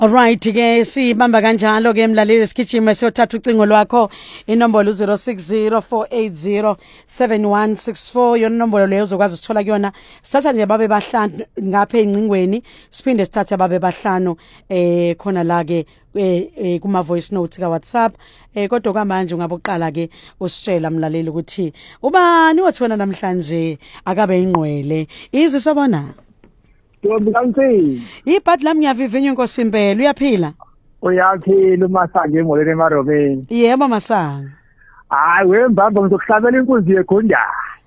Alright ke sibamba kanjalo ke mlaleli sigijima siyothatha ucingo lwakho inombolo 0604807164 yona inombolo leyo uzokwazi ukuthola kuyona sithatha nje babe bahlanu ngapha encingweni siphinde sithathe babe bahlanu khona la ke kuma voice note ka WhatsApp kodwa kwamanje ungaboqala ke usitshela mlaleli ukuthi ubani wathi wena namhlanje akabe ingqwele izisabona Yobungansi. Ibhadi lami ngiyavivinya inkosi impela uyaphila? Uyaphila uMasango emolweni eMarobeni. Yebo Masango. Hayi wembamba ngizokuhlabela inkunzi yeGondana.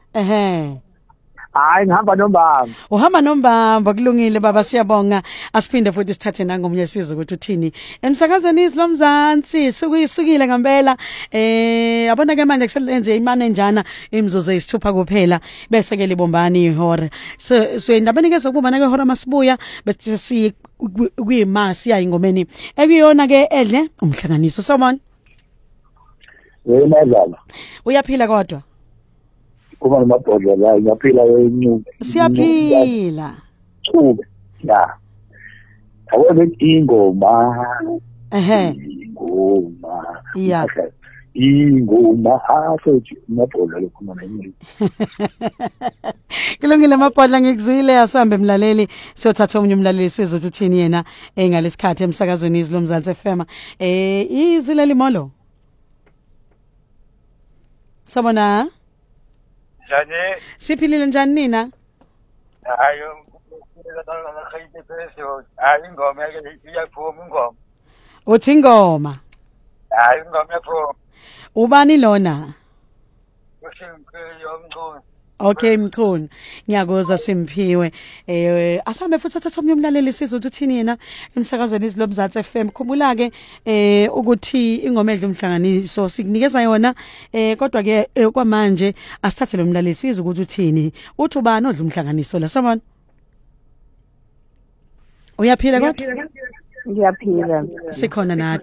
Hayi ngihamba nombamba. Uhamba nombamba kulungile baba siyabonga asiphinde futhi sithathe nangomnye sizwe ukuthi uthini. Emsakazweni izilomzansi sukuyisukile ngempela yabona ke manje kuselenze imane njana imzuzu eyisithupha kuphela bese ke libombani ihora. So indabeni ke sokubana ke ihora masibuya bese si kuyimasi yayingomeni ekuyona ke edle umhlanganiso sobona. Wena uyaphila kodwa? Kuba namabhodlela la ngiyaphila wenyuka siyaphila ya awona ingoma ingoma ya ingoma asothi amabhodlela lokhona yini kulungile amabhodlela ngikuzile asambe emlaleli siyothatha omunye umlaleli sizothi uthini yena ngalesikhathi emsakazweni izilomzansi FM izileli molo sabona njani siphilile njani nina hayo ngiyaqala khayite phezulu hayi ingoma yake iyaphuma ingoma uthi ingoma hayi ingoma yaphuma ubani lona uSimphiwe yomncane okay mkhulu ngiyakuzwa Simphiwe asambe futhi thatha omnye umlaleli sizothi uthini yena emsakazweni izilomzansi FM khumbula ke ukuthi ingoma edla umhlanganiso sikunikeza yona kodwa ke kwamanje asithathe lo mlaleli siza ukuthi uthini uthi ubani odla umhlanganiso la sabona uyaphila kodwa ngiyaphila sikhona nathi